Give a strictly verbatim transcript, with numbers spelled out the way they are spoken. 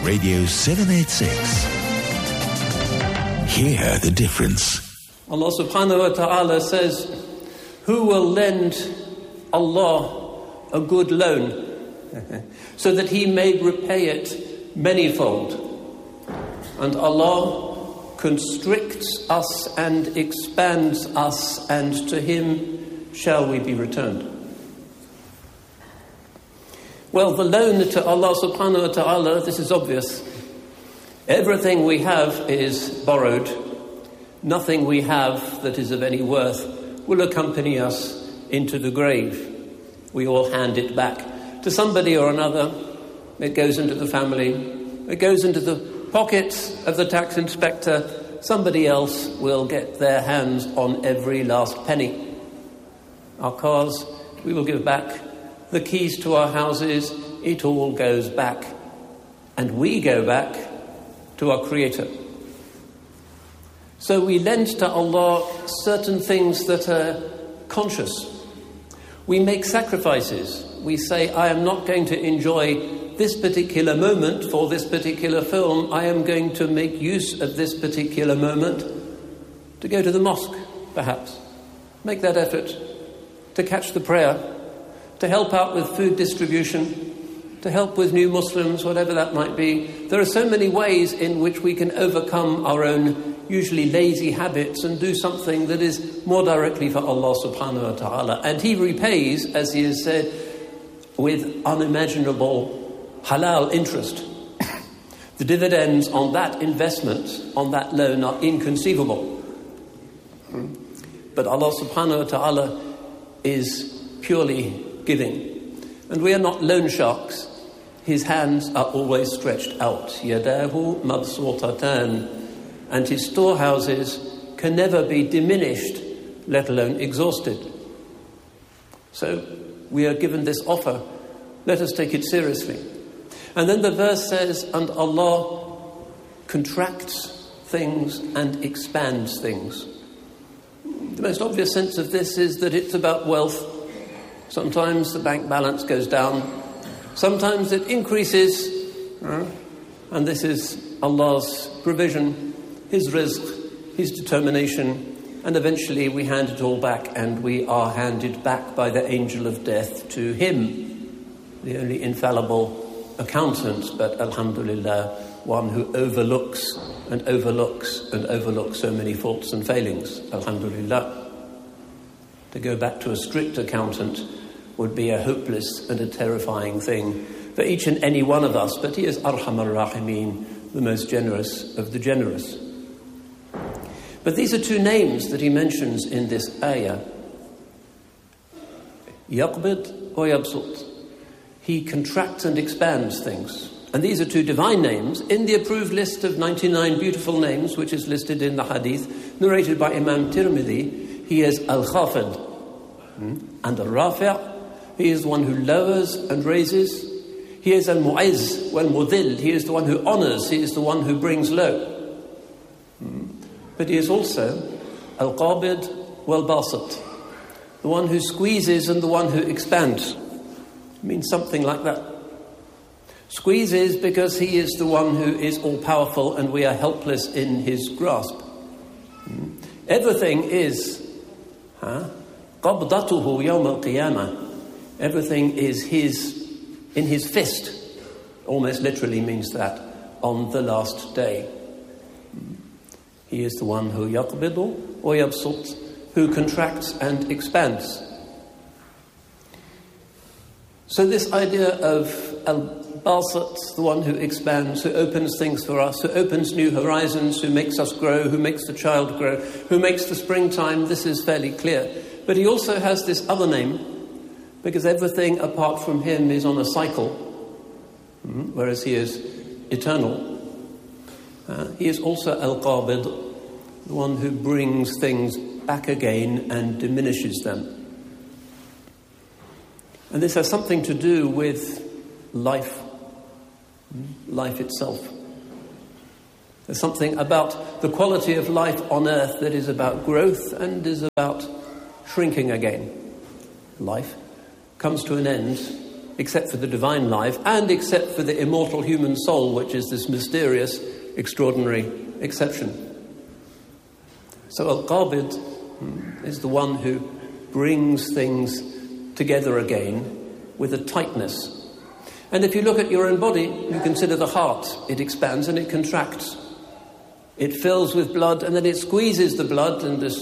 Radio seven eighty-six. Hear the difference. Allah subhanahu wa ta'ala says, who will lend Allah a good loan so that he may repay it manifold? And Allah constricts us and expands us, and to him shall we be returned. Well, the loan to Allah subhanahu wa ta'ala, this is obvious. Everything we have is borrowed. Nothing we have that is of any worth will accompany us into the grave. We all hand it back to somebody or another. It goes into the family. It goes into the pockets of the tax inspector. Somebody else will get their hands on every last penny. Our cars, we will give back. The keys to our houses, it all goes back. And we go back to our Creator. So we lend to Allah certain things that are conscious. We make sacrifices. We say, I am not going to enjoy this particular moment for this particular film. I am going to make use of this particular moment to go to the mosque, perhaps. Make that effort to catch the prayer, to help out with food distribution, to help with new Muslims, whatever that might be. There are so many ways in which we can overcome our own usually lazy habits and do something that is more directly for Allah subhanahu wa ta'ala. And he repays, as he has said, with unimaginable halal interest. The dividends on that investment, on that loan, are inconceivable. But Allah subhanahu wa ta'ala is purely giving. And we are not loan sharks. His hands are always stretched out. Yadahu mabsutatan. And his storehouses can never be diminished, let alone exhausted. So we are given this offer. Let us take it seriously. And then the verse says, and Allah contracts things and expands things. The most obvious sense of this is that it's about wealth. Sometimes the bank balance goes down. Sometimes it increases. And this is Allah's provision, His rizq, His determination. And eventually we hand it all back, and we are handed back by the angel of death to Him, the only infallible accountant, but alhamdulillah, one who overlooks and overlooks and overlooks so many faults and failings. Alhamdulillah. To go back to a strict accountant would be a hopeless and a terrifying thing for each and any one of us, but he is Arhamar Rahimeen, the most generous of the generous. But these are two names that he mentions in this ayah. Yaqbid or Yabsut. He contracts and expands things. And these are two divine names in the approved list of ninety-nine beautiful names, which is listed in the hadith, narrated by Imam Tirmidhi. He is Al-Khafid. And Al-Rafi', he is the one who lowers and raises. He is Al-Mu'izz wal-Mudhil. He is the one who honors. He is the one who brings low. But he is also Al-Qabid wal-Basit, the one who squeezes and the one who expands. It means something like that. Squeezes because he is the one who is all-powerful and we are helpless in his grasp. Everything is huh? Qabdatuhu yawm al-qiyamah. Everything is his, in his fist. Almost literally means that, on the last day. He is the one who yaqbidu or yabsut, who contracts and expands. So this idea of al-basit, the one who expands, who opens things for us, who opens new horizons, who makes us grow, who makes the child grow, who makes the springtime, this is fairly clear. But he also has this other name, because everything apart from him is on a cycle, whereas he is eternal. Uh, he is also Al-Qabid, the one who brings things back again and diminishes them. And this has something to do with life, life itself. There's something about the quality of life on earth that is about growth and is about shrinking again. Life comes to an end except for the divine life, and except for the immortal human soul, which is this mysterious, extraordinary exception. So Al-Qabid is the one who brings things together again with a tightness. And if you look at your own body, you consider the heart. It expands and it contracts. It fills with blood and then it squeezes the blood and